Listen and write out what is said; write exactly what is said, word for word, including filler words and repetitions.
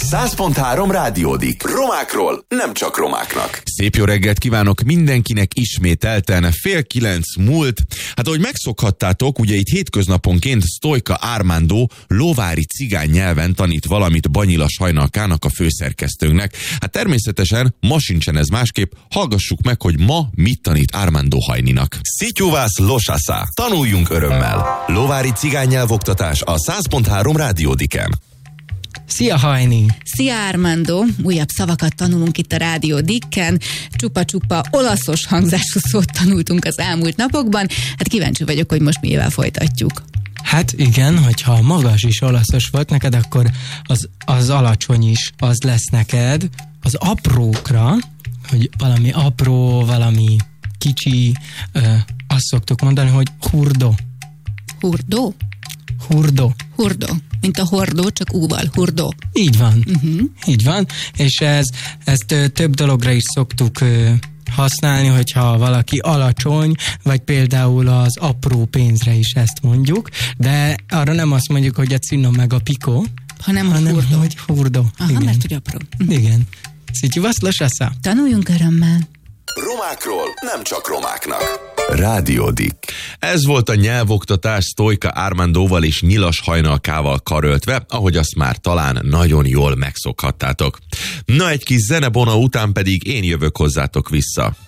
száz pont három Rádiódik. Romákról, nem csak romáknak. Szép jó reggelt kívánok mindenkinek, ismételten fél kilenc múlt. Hát ahogy megszokhattátok, ugye itt hétköznaponként Sztojka Armando lovári cigány nyelven tanít valamit Banyila Sajnalkának, a főszerkesztőnknek. Hát természetesen ma sincsen ez másképp, hallgassuk meg, hogy ma mit tanít Armando Hajninak. Szitjuvász losasá. Tanuljunk örömmel. Lovári cigány nyelvoktatás a száz pont három Rádiódiken. Szia, Hajni! Szia, Armando! Újabb szavakat tanulunk itt a Rádió Dikken. Csupa-csupa olaszos hangzású szót tanultunk az elmúlt napokban. Hát kíváncsi vagyok, hogy most mivel folytatjuk. Hát igen, hogyha magas is olaszos volt neked, akkor az, az alacsony is az lesz neked. Az aprókra, hogy valami apró, valami kicsi, ö, azt szoktuk mondani, hogy hurdo. Hurdo? Hurdo. Hurdo. Mint a hordó, csak úval. Hurdo. Így van. Uh-huh. Így van. És ez, ezt ö, több dologra is szoktuk ö, használni, hogyha valaki alacsony, vagy például az apró pénzre is ezt mondjuk, de arra nem azt mondjuk, hogy a cinno meg a pikó, hanem, hanem hurdo. hogy hurdo. Aha, igen. mert hogy apró. Igen. Szitjuvász losasá. Tanuljunk örömmel. Romákról, nem csak romáknak. Rádiódik. Ez volt a nyelvoktatás Sztojka Armandóval és Nyilas Hajnalkával karöltve, ahogy azt már talán nagyon jól megszokhattátok. Na, egy kis zenebona után pedig én jövök hozzátok vissza.